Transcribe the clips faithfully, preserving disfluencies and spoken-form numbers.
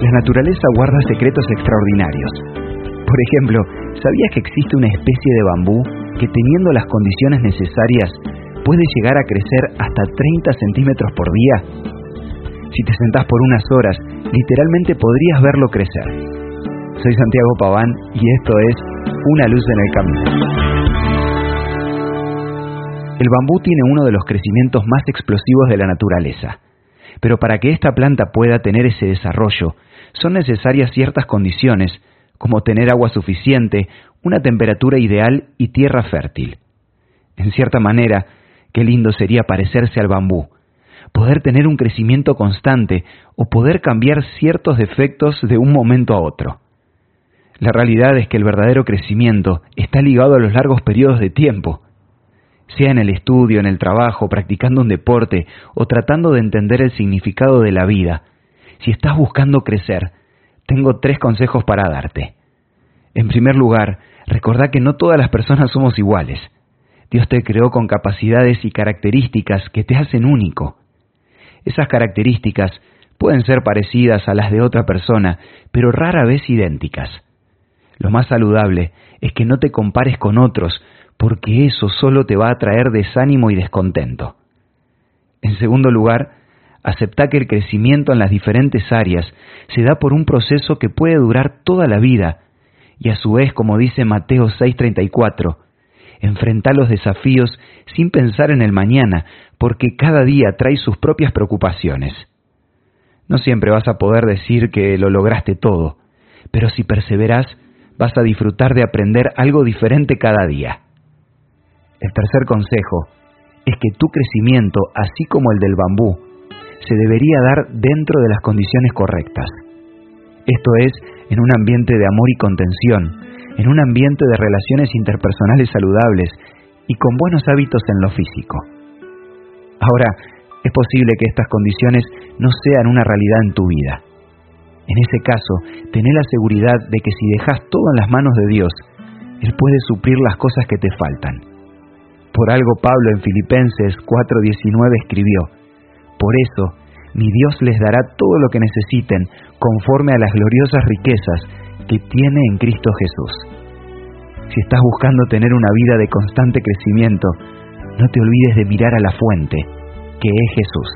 La naturaleza guarda secretos extraordinarios. Por ejemplo, ¿sabías que existe una especie de bambú que, teniendo las condiciones necesarias, puede llegar a crecer hasta treinta centímetros por día? Si te sentás por unas horas, literalmente podrías verlo crecer. Soy Santiago Paván y esto es Una luz en el camino. El bambú tiene uno de los crecimientos más explosivos de la naturaleza. Pero para que esta planta pueda tener ese desarrollo, son necesarias ciertas condiciones, como tener agua suficiente, una temperatura ideal y tierra fértil. En cierta manera, qué lindo sería parecerse al bambú, poder tener un crecimiento constante o poder cambiar ciertos defectos de un momento a otro. La realidad es que el verdadero crecimiento está ligado a los largos periodos de tiempo. Sea en el estudio, en el trabajo, practicando un deporte o tratando de entender el significado de la vida, si estás buscando crecer, tengo tres consejos para darte. En primer lugar, recordá que no todas las personas somos iguales. Dios te creó con capacidades y características que te hacen único. Esas características pueden ser parecidas a las de otra persona, pero rara vez idénticas. Lo más saludable es que no te compares con otros, porque eso solo te va a traer desánimo y descontento. En segundo lugar, aceptá que el crecimiento en las diferentes áreas se da por un proceso que puede durar toda la vida, y a su vez, como dice Mateo seis treinta y cuatro, enfrentá los desafíos sin pensar en el mañana, porque cada día trae sus propias preocupaciones. No siempre vas a poder decir que lo lograste todo, pero si perseverás, vas a disfrutar de aprender algo diferente cada día. El tercer consejo es que tu crecimiento, así como el del bambú, se debería dar dentro de las condiciones correctas. Esto es, en un ambiente de amor y contención, en un ambiente de relaciones interpersonales saludables y con buenos hábitos en lo físico. Ahora, es posible que estas condiciones no sean una realidad en tu vida. En ese caso, tené la seguridad de que si dejas todo en las manos de Dios, Él puede suplir las cosas que te faltan. Por algo Pablo en Filipenses cuatro diecinueve escribió: por eso, mi Dios les dará todo lo que necesiten conforme a las gloriosas riquezas que tiene en Cristo Jesús. Si estás buscando tener una vida de constante crecimiento, no te olvides de mirar a la fuente, que es Jesús.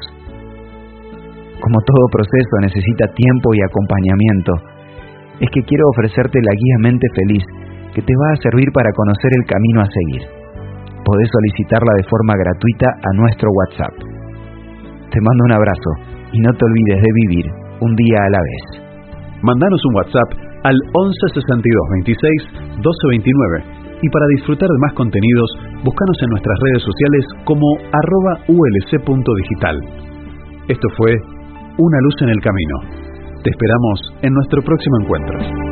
Como todo proceso necesita tiempo y acompañamiento, es que quiero ofrecerte la guía Mente Feliz, que te va a servir para conocer el camino a seguir. Podés solicitarla de forma gratuita a nuestro WhatsApp. Te mando un abrazo y no te olvides de vivir un día a la vez. Mandanos un WhatsApp al once sesenta y dos veintiséis doce veintinueve y para disfrutar de más contenidos, búscanos en nuestras redes sociales como arroba ulc.digital. Esto fue Una luz en el camino. Te esperamos en nuestro próximo encuentro.